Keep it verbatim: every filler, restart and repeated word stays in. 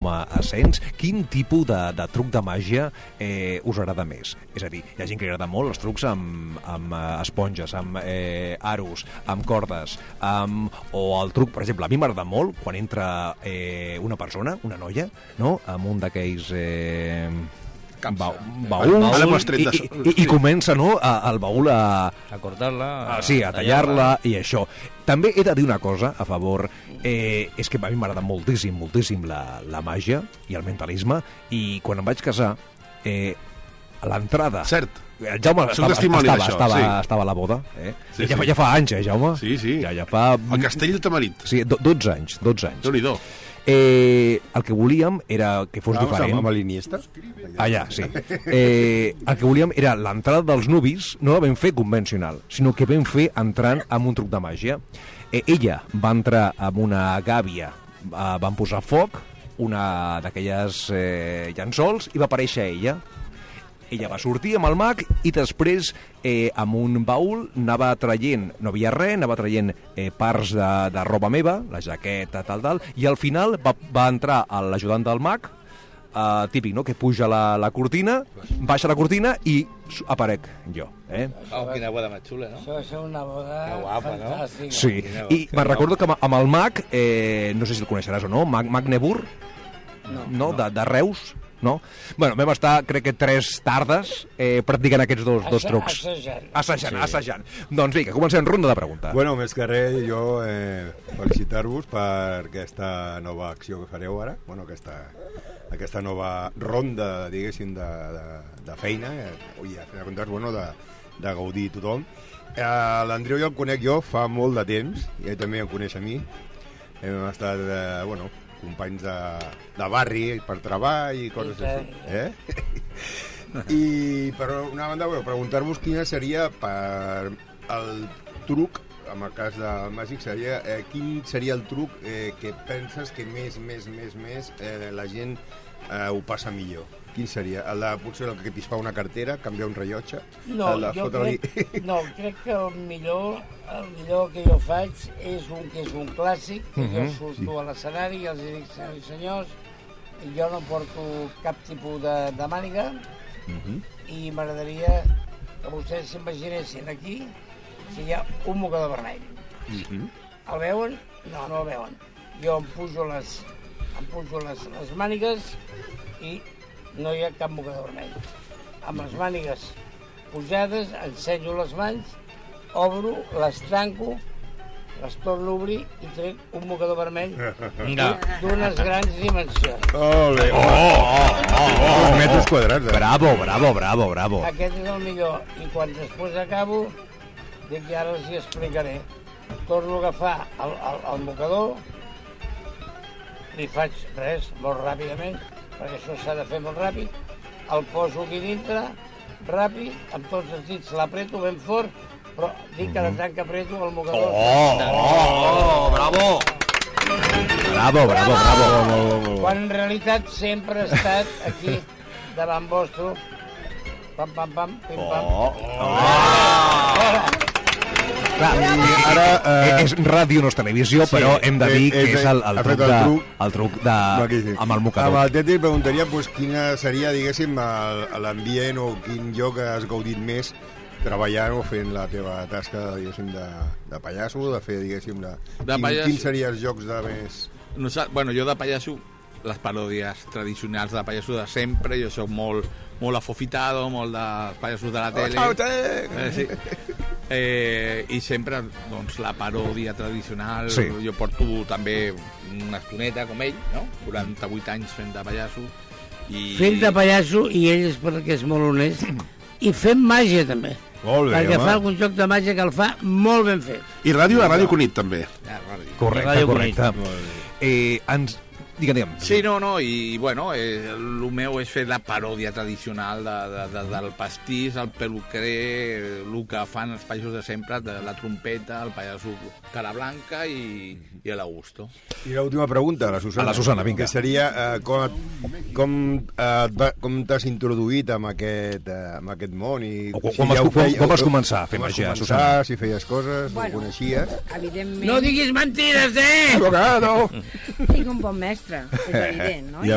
a ascens, quin tipus de, de truc de màgia eh, us agrada més? És a dir, hi ha gent que li agrada molt els trucs amb, amb eh, esponges, amb eh, aros, amb cordes, amb, o el truc, per exemple, a mi m'agrada molt quan entra eh, una persona, una noia, no?, amb un d'aquells... Eh, Ba baúls, i, i, i, i comença, no, a, el baúl a... A cortar-la, a, sí, a tallar-la i això. També he de dir una cosa a favor, eh, és que a mi m'agrada moltíssim, moltíssim la, la màgia i el mentalisme, i quan em vaig casar, eh, a l'entrada... Cert. El Jaume estava, estava, estava, sí. estava a la boda, eh? Sí, ja, sí. ja fa anys, eh, Jaume? Sí, sí. Ja, ja fa... El castell Tamarit. Sí, do, dotze anys, dotze anys. Déu-n'hi-do. Eh, el que volíem era que fos Vamos diferent. amb l'Iniesta? Allà, sí. Eh, el que volíem era l'entrada dels nuvis, no la vam fer convencional, sinó que vam fer entrant amb un truc de màgia. Eh, ella va entrar amb una gàbia, eh, van posar foc, una d'aquelles eh, llençols, i va aparèixer ella. Ella va sortir amb el mag i després eh, amb un baúl anava traient, no havia res, anava traient eh, parts de, de roba meva, la jaqueta, tal, tal, i al final va, va entrar l'ajudant del mag, eh, típic, no?, que puja la, la cortina, baixa la cortina i aparec jo. Eh? Oh, quina boda més xula, no? Això va ser una boda que guapa, fantàstica. No? Sí, i me'n recordo que amb el mag, eh, no sé si el coneixeràs o no, Mag, mag Nebur, no, no, de, de Reus, no? Bueno, vam estar, crec que tres tardes eh, practicant aquests dos, dos trucs. Assajant. Assajant, sí. assajant. Doncs vinga, comencem ronda de preguntes. Bueno, més que res, jo eh, felicitar-vos per aquesta nova acció que fareu ara, bueno, aquesta, aquesta nova ronda, diguéssim, de, de, de feina, eh, i a fer comptes, bueno, de, de gaudir tothom. Eh, L'Andreu jo el conec jo fa molt de temps, i ell també em coneix a mi. Hem estat, eh, bueno, companys de, de barri per treball i coses així. Eh? I per una banda, bueno, preguntar-vos quina seria per el truc, en el cas del màgic, seria, eh, quin seria el truc eh, que penses que més, més, més, més eh, la gent eh, ho passa millor? Quin seria? El de, potser el que pispa una cartera, canviar un rellotge? No, el de jo fotre-li... crec, no, crec que el millor, el millor que jo faig és un que és un clàssic, que uh -huh, jo surto sí. a l'escenari i els dic, senyors, senyors, jo no porto cap tipus de, de màniga, uh -huh. i m'agradaria que vostès s'imaginessin aquí si hi ha un mocador vermell. Uh -huh. El veuen? No, no el veuen. Jo em pujo les, em pujo les, les mànigues i no hi ha cap mocador vermell. Amb les mànigues pujades, ensenyo les mans, obro, les tanco, les torno a obrir i trec un mocador vermell d'unes grans dimensions. Oh, bé. Oh, oh, oh, oh, metres quadrats. Eh? Bravo, bravo, bravo, bravo. Aquest és el millor. I quan després acabo, dic que ara els hi explicaré. Torno a agafar el, el, el mocador, li faig res, molt ràpidament, perquè això s'ha de fer molt ràpid, el poso aquí dintre, ràpid, amb tots els dits l'apreto ben fort, però dic que de tant que apreto el mocador... Oh, oh, oh, bravo! Bravo, bravo, bravo! Quan en realitat sempre he estat aquí, davant vostre, pam, pam, pam, pim, pam. Oh, oh! Clar, ara eh, és ràdio, no és televisió, sí, però hem de dir que és el, el, truc, de, el truc de, amb el mocador. Amb el Teti preguntaria pues, quina seria, diguéssim, l'ambient o quin lloc has gaudit més treballant o fent la teva tasca, diguéssim, de, de pallasso, de fer, diguéssim, de... de quin, pallasso... quins serien els jocs de més... No, bueno, jo de pallasso, les paròdies tradicionals de pallasso de sempre, jo soc molt, molt afofitado, molt de pallassos de la tele. Oh, eh, sí. eh, I sempre, doncs, la paròdia tradicional, sí. Jo porto també una estoneta com ell, no? quaranta-vuit anys fent de pallasso. I... Fent de pallasso, i ell és perquè és molt honest, i fent màgia també. Molt bé, perquè home. fa algun joc de màgia que el fa molt ben fet. I ràdio a Ràdio Cunit també. Ja, ràdio. Correcte, Ràdio correcte. Eh, ens... Digue'm, digue'm. Sí, no, no, i bueno, eh, el meu és fer la paròdia tradicional de, de, de, del pastís, el peluquer, el que fan els pallassos de sempre, de la trompeta, el pallasso cara blanca i, i l'Augusto. I l'última pregunta, a la Susana. A la Susana, vinga. Que seria, eh, com, com, eh, com t'has introduït amb aquest, eh, amb aquest món? I, o, com, si com, ja com, feia, com vas començar a fer com màgia, començar, Susana? Si feies coses, bueno, ho coneixies. Evidentment. No diguis mentides, eh! Abogado! Tinc un bon mestre, és evident, no? Ja